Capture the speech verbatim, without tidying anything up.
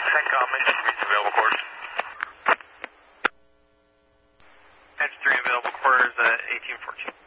CENTCOM, engine reads available quarters. Engine three available quarters at eighteen fourteen.